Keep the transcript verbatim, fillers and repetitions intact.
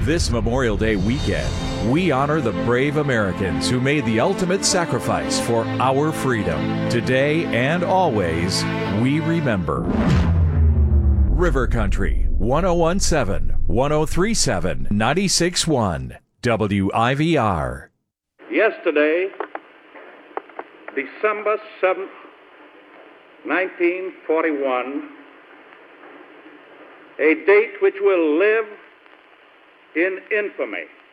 This Memorial Day weekend, we honor the brave Americans who made the ultimate sacrifice for our freedom. Today and always, we remember. River Country, one oh one point seven, one oh three point seven, ninety-six point one, W I V R. Yesterday, December seventh, nineteen forty-one, a date which will live in infamy.